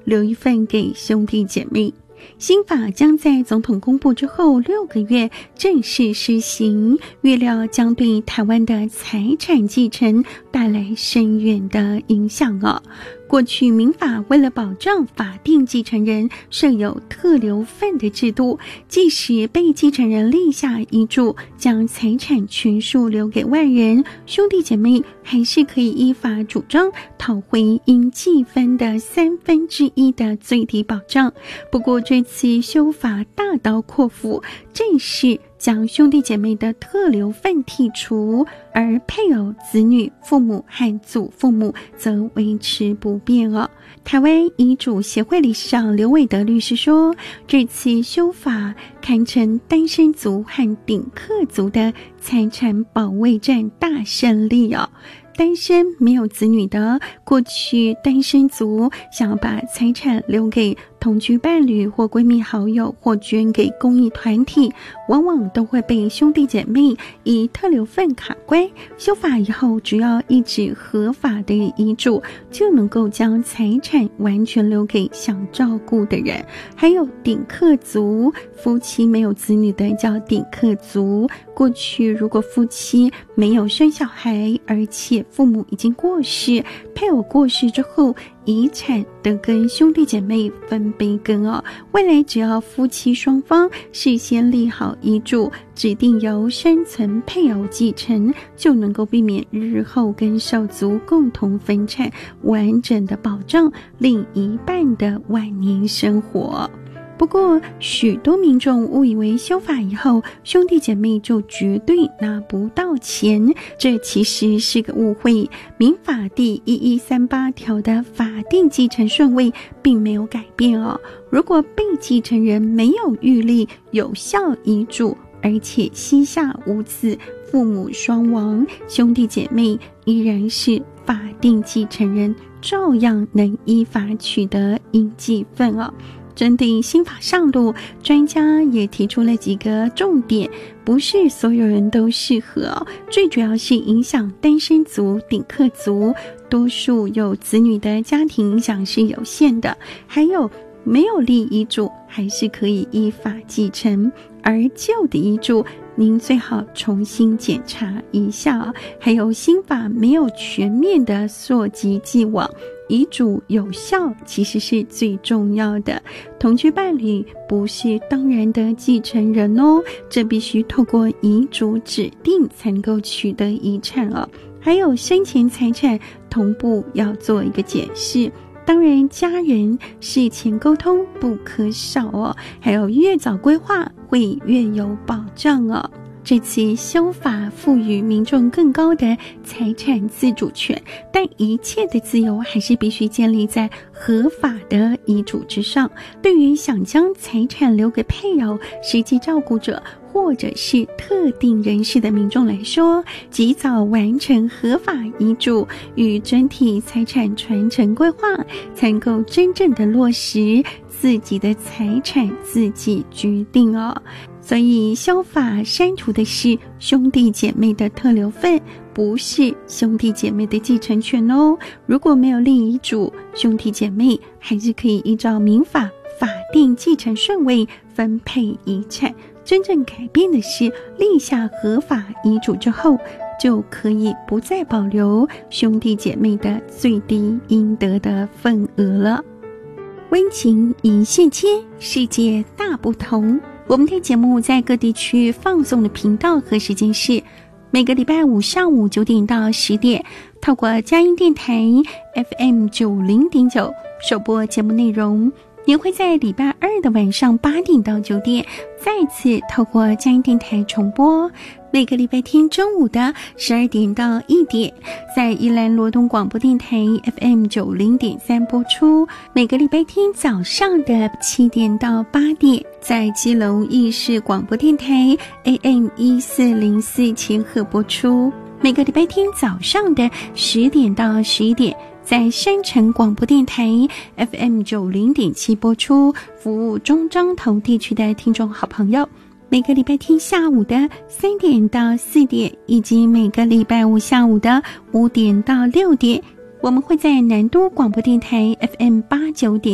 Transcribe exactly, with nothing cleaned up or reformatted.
留一份给兄弟姐妹。新法将在总统公布之后六个月正式施行，预料将对台湾的财产继承带来深远的影响哦。过去民法为了保障法定继承人设有特留份的制度，即使被继承人立下遗嘱将财产全数留给外人，兄弟姐妹还是可以依法主张讨回应继分的三分之一的最低保障。不过这次修法大刀阔斧，正是将兄弟姐妹的特留份剔除，而配偶、子女、父母和祖父母则维持不变哦。台湾遗嘱协会理事长刘伟德律师说，这次修法堪称单身族和顶客族的财产保卫战大胜利哦。单身没有子女的，过去单身族想要把财产留给同居伴侣或闺蜜好友，或捐给公益团体，往往都会被兄弟姐妹以特留份卡关。修法以后，只要一纸合法的遗嘱，就能够将财产完全留给想照顾的人。还有顶客族，夫妻没有子女的叫顶客族。过去如果夫妻没有生小孩，而且父母已经过世，配偶过世之后，遗产得跟兄弟姐妹分杯羹哦。未来只要夫妻双方事先立好遗嘱，指定由生存配偶继承，就能够避免日后跟手足共同分产，完整的保障另一半的晚年生活。不过许多民众误以为修法以后兄弟姐妹就绝对拿不到钱，这其实是个误会。民法第一一三八条的法定继承顺位并没有改变哦。如果被继承人没有预立有效遗嘱，而且膝下无子，父母双亡，兄弟姐妹依然是法定继承人，照样能依法取得应继份哦。针对新法上路，专家也提出了几个重点，不是所有人都适合哦，最主要是影响单身族、顶客族，多数有子女的家庭影响是有限的，还有没有立遗嘱还是可以依法继承，而旧的遗嘱您最好重新检查一下哦。还有新法没有全面的溯及既往，遗嘱有效其实是最重要的。同居伴侣不是当然的继承人哦，这必须透过遗嘱指定才能够取得遗产哦。还有生前财产同步要做一个检视，当然家人事前沟通不可少哦，还有越早规划会越有保障哦。这次修法赋予民众更高的财产自主权，但一切的自由还是必须建立在合法的遗嘱之上。对于想将财产留给配偶、实际照顾者或者是特定人士的民众来说，及早完成合法遗嘱与整体财产传承规划，才能够真正的落实自己的财产自己决定哦。所以修法删除的是兄弟姐妹的特留份，不是兄弟姐妹的继承权哦。如果没有立遗嘱，兄弟姐妹还是可以依照民法法定继承顺位分配遗产。真正改变的是立下合法遗嘱之后，就可以不再保留兄弟姐妹的最低应得的份额了。温情一线牵，世界大不同。我们的节目在各地区放送的频道和时间是每个礼拜五上午九点到十点，透过佳音电台 F M 九零点九首播节目内容，也会在礼拜二的晚上八点到九点再次透过佳音电台重播。每个礼拜天中午的十二点到一点，在宜兰罗东广播电台 F M 九零点三播出；每个礼拜天早上的七点到八点，在基隆义士广播电台 A M 一四零四千赫播出；每个礼拜天早上的十点到十一点，在山城广播电台 F M 九零点七播出，服务中彰投地区的听众好朋友。每个礼拜天下午的三点到四点，以及每个礼拜五下午的五点到六点，我们会在南都广播电台 F M 八九点